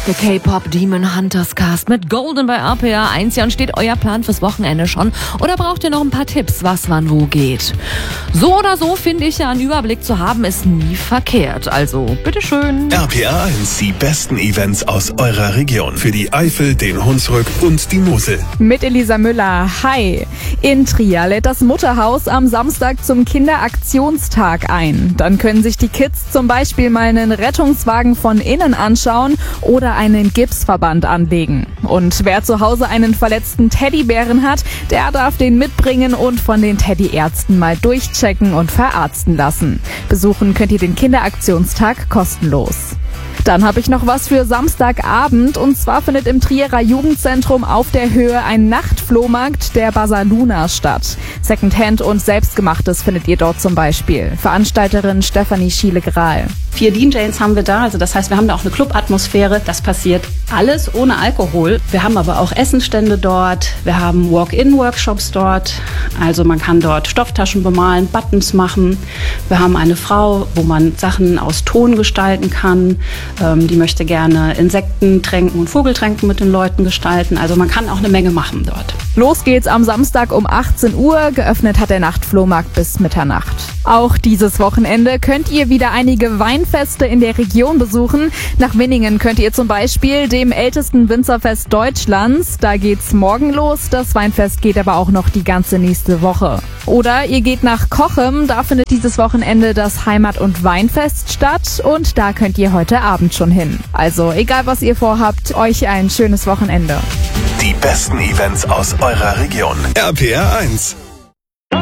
Der K-Pop Demon Hunters Cast mit Golden bei RPR 1. Ja, und steht euer Plan fürs Wochenende schon? Oder braucht ihr noch ein paar Tipps, was wann wo geht? So oder so finde ich ja, einen Überblick zu haben, ist nie verkehrt. Also, bitteschön. RPR 1, die besten Events aus eurer Region. Für die Eifel, den Hunsrück und die Mosel. Mit Elisa Müller. Hi. In Trier lädt das Mutterhaus am Samstag zum Kinderaktionstag ein. Dann können sich die Kids zum Beispiel mal einen Rettungswagen von innen anschauen oder einen Gipsverband anlegen. Und wer zu Hause einen verletzten Teddybären hat, der darf den mitbringen und von den Teddyärzten mal durchchecken und verarzten lassen. Besuchen könnt ihr den Kinderaktionstag kostenlos. Dann habe ich noch was für Samstagabend, und zwar findet im Trierer Jugendzentrum auf der Höhe ein Nachtflohmarkt der Basaluna statt. Secondhand und Selbstgemachtes findet ihr dort zum Beispiel. Veranstalterin Stefanie Schiele-Grahl. 4 DJs haben wir da, also das heißt, wir haben da auch eine Clubatmosphäre. Das passiert alles ohne Alkohol. Wir haben aber auch Essenstände dort, wir haben Walk-in-Workshops dort, also man kann dort Stofftaschen bemalen, Buttons machen. Wir haben eine Frau, wo man Sachen aus Ton gestalten kann, die möchte gerne Insektentränken und Vogeltränken mit den Leuten gestalten, also man kann auch eine Menge machen dort. Los geht's am Samstag um 18 Uhr, geöffnet hat der Nachtflohmarkt bis Mitternacht. Auch dieses Wochenende könnt ihr wieder einige Weinfeste in der Region besuchen. Nach Winningen könnt ihr zum Beispiel dem ältesten Winzerfest Deutschlands. Da geht's morgen los. Das Weinfest geht aber auch noch die ganze nächste Woche. Oder ihr geht nach Cochem. Da findet dieses Wochenende das Heimat- und Weinfest statt. Und da könnt ihr heute Abend schon hin. Also egal, was ihr vorhabt, euch ein schönes Wochenende. Die besten Events aus eurer Region. RPR 1.